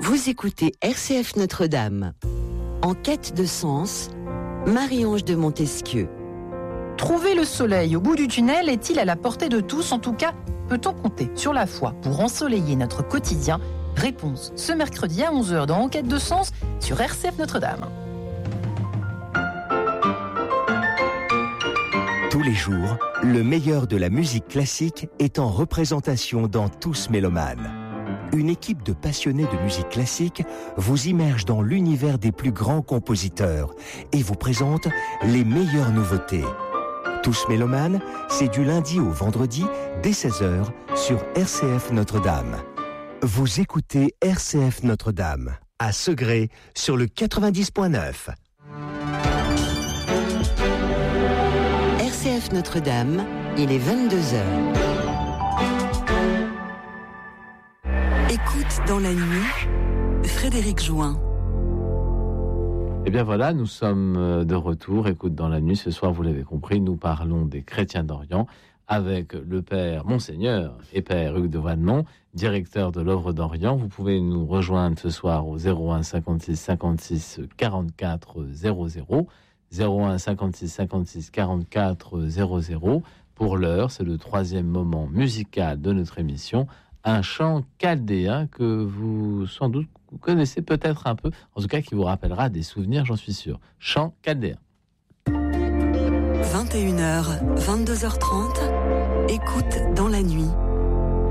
Vous écoutez RCF Notre-Dame. En quête de sens, Marie-Ange de Montesquieu. Trouver le soleil au bout du tunnel est-il à la portée de tous? En tout cas, peut-on compter sur la foi pour ensoleiller notre quotidien? Réponse ce mercredi à 11h dans En quête de sens sur RCF Notre-Dame. Tous les jours, le meilleur de la musique classique est en représentation dans Tous Mélomanes. Une équipe de passionnés de musique classique vous immerge dans l'univers des plus grands compositeurs et vous présente les meilleures nouveautés. Tous Mélomanes, c'est du lundi au vendredi dès 16h sur RCF Notre-Dame. Vous écoutez RCF Notre-Dame à Segré sur le 90.9. RCF Notre-Dame, il est 22h. Écoute dans la nuit, Frédéric Join. Eh bien voilà, nous sommes de retour. Écoute dans la nuit, ce soir, vous l'avez compris, nous parlons des chrétiens d'Orient avec le père Monseigneur et père Hugues de Valmont, directeur de l'œuvre d'Orient. Vous pouvez nous rejoindre ce soir au 01 56 56 44 00. 01 56 56 44 00. Pour l'heure, c'est le troisième moment musical de notre émission. Un chant chaldéen que vous, sans doute, vous connaissez peut-être un peu, en tout cas qui vous rappellera des souvenirs, j'en suis sûr. Chant chaldéen. 21h, 22h30, écoute dans la nuit.